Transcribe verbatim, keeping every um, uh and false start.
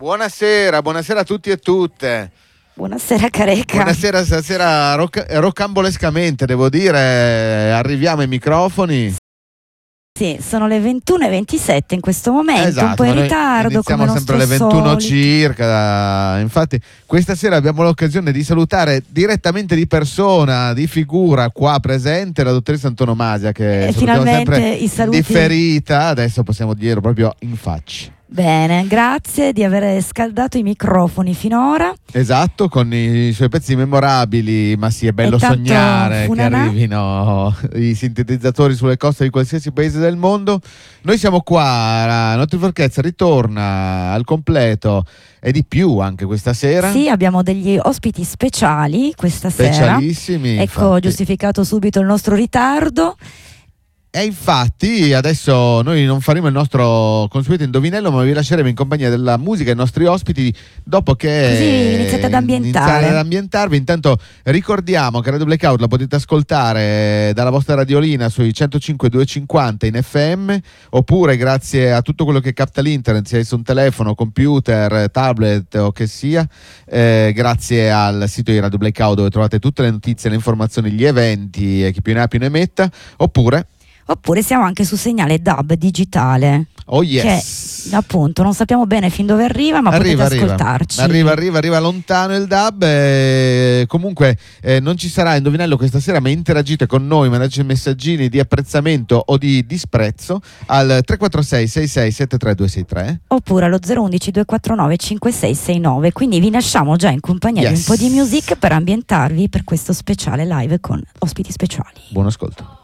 Buonasera, buonasera a tutti e tutte. Buonasera Careca. Buonasera, stasera roc- rocambolescamente devo dire, arriviamo ai microfoni. Sì, sono le ventuno e ventisette in questo momento, Esatto, un po' in ritardo. Iniziamo come sempre alle ventuno solito. circa. Infatti questa sera abbiamo l'occasione di salutare direttamente di persona, di figura qua presente, la dottoressa Antonomasia, che e salutiamo finalmente sempre i saluti. differita. Adesso possiamo dirlo proprio in faccia. Bene, grazie di aver scaldato i microfoni finora. Esatto, con i suoi pezzi memorabili, ma sì, è bello E tanto sognare funana- che arrivino i sintetizzatori sulle coste di qualsiasi paese del mondo. Noi siamo qua, la Notte di Forchezza ritorna al completo e di più anche questa sera. Sì, abbiamo degli ospiti speciali questa sera. Specialissimi. Ecco, infatti. giustificato subito il nostro ritardo. E infatti adesso noi non faremo il nostro consueto indovinello, ma vi lasceremo in compagnia della musica e i nostri ospiti dopo che Così iniziate ad ambientare. iniziate ad ambientarvi. Intanto ricordiamo che Radio Blackout la potete ascoltare dalla vostra radiolina sui centocinque duecentocinquanta in F M, oppure grazie a tutto quello che capta l'internet, sia su un telefono, computer, tablet o che sia, eh, grazie al sito di Radio Blackout, dove trovate tutte le notizie, le informazioni, gli eventi e chi più ne ha più ne metta, oppure Oppure siamo anche su segnale D A B digitale. oh yes, che appunto non sappiamo bene fin dove arriva, ma arriva, potete arriva. ascoltarci. Arriva, arriva, arriva lontano il D A B. Eh, comunque eh, non ci sarà indovinello questa sera, ma interagite con noi, mandate messaggini di apprezzamento o di disprezzo al tre quattro sei sei sei sette tre due sei tre. Oppure allo zero uno uno due quattro nove cinque sei sei nove. Quindi vi lasciamo già in compagnia Yes. di un po' di music per ambientarvi per questo speciale live con ospiti speciali. Buon ascolto.